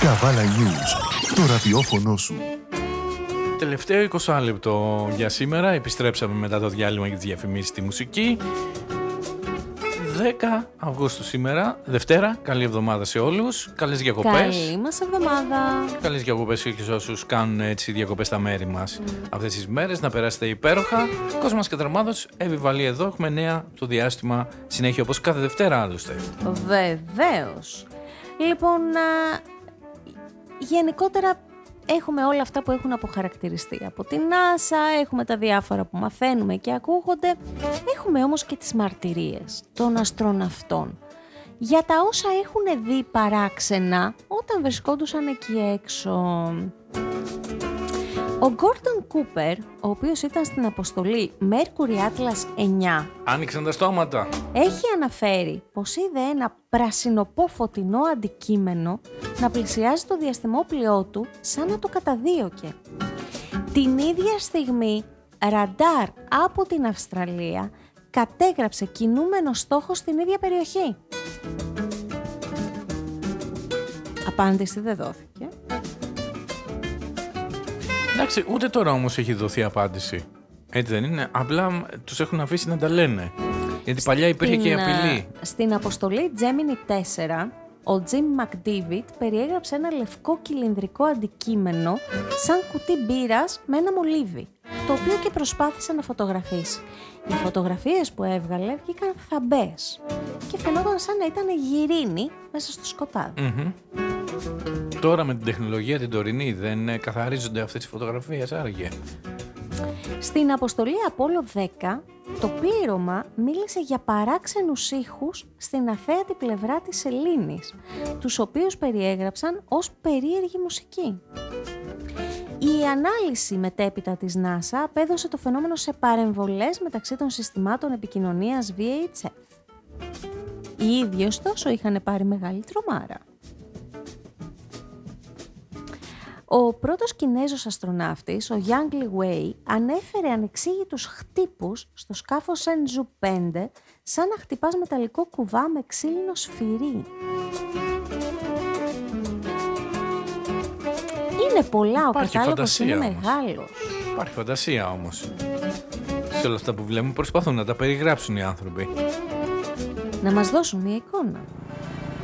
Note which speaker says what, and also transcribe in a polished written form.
Speaker 1: Καβάλα News, το ραδιόφωνο σου.
Speaker 2: Τελευταίο 20 λεπτό για σήμερα. Επιστρέψαμε μετά το διάλειμμα για τις διαφημίσεις στη μουσική. 10 Αυγούστου σήμερα, Δευτέρα. Καλή εβδομάδα σε όλους. Καλές διακοπές.
Speaker 3: Καλή μας εβδομάδα.
Speaker 2: Καλές διακοπές και σε όσους κάνουν έτσι διακοπές στα μέρη μας αυτές τις μέρες. Να περάσετε υπέροχα. Κόσμος και Τραμάδος, Εύη εδώ. Έχουμε νέα το διάστημα συνέχεια όπως κάθε Δευτέρα άλλωστε.
Speaker 3: Βεβαίως. Λοιπόν, γενικότερα έχουμε όλα αυτά που έχουν αποχαρακτηριστεί από την NASA, έχουμε τα διάφορα που μαθαίνουμε και ακούγονται, έχουμε όμως και τις μαρτυρίες των αστροναυτών για τα όσα έχουν δει παράξενα όταν βρισκόντουσαν εκεί έξω. Ο Γκόρντον Κούπερ, ο οποίος ήταν στην αποστολή Mercury Atlas 9,
Speaker 2: άνοιξαν τα στόματα.
Speaker 3: έχει αναφέρει πως είδε ένα πρασινοπό φωτεινό αντικείμενο να πλησιάζει το διαστημόπλοιό του σαν να το καταδίωκε. Την ίδια στιγμή, ραντάρ από την Αυστραλία κατέγραψε κινούμενο στόχο στην ίδια περιοχή. Απάντηση δεν δόθηκε.
Speaker 2: Εντάξει, ούτε τώρα όμως έχει δοθεί απάντηση. Έτσι δεν είναι? Απλά τους έχουν αφήσει να τα λένε. Γιατί παλιά υπήρχε και η απειλή.
Speaker 3: Στην αποστολή Gemini 4, ο Jim McDavid περιέγραψε ένα λευκό κυλινδρικό αντικείμενο σαν κουτί μπύρας με ένα μολύβι, το οποίο και προσπάθησε να φωτογραφίσει. Οι φωτογραφίες που έβγαλε βγήκαν θαμπές και φαινόταν σαν να ήταν γυρίνι μέσα στο σκοτάδι.
Speaker 2: Τώρα με την τεχνολογία την τωρινή δεν καθαρίζονται αυτές τις φωτογραφίες άραγε?
Speaker 3: Στην αποστολή Apollo 10, το πλήρωμα μίλησε για παράξενους ήχους στην αθέατη πλευρά της σελήνης, τους οποίους περιέγραψαν ως περίεργη μουσική. Η ανάλυση μετέπειτα της NASA απέδωσε το φαινόμενο σε παρεμβολές μεταξύ των συστημάτων επικοινωνίας VHF. Οι ίδιοι ωστόσο είχαν πάρει μεγάλη τρομάρα. Ο πρώτος Κινέζος αστροναύτης, ο Yang Liwei, ανέφερε ανεξήγητους χτύπους στο σκάφος Shenzhou 5 σαν να χτυπάς μεταλλικό κουβά με ξύλινο σφυρί. Είναι πολλά, ο κατάλογος είναι μεγάλος.
Speaker 2: Υπάρχει φαντασία όμως. Σε όλα αυτά που βλέπουμε προσπαθούν να τα περιγράψουν οι άνθρωποι.
Speaker 3: Να μας δώσουν μια εικόνα.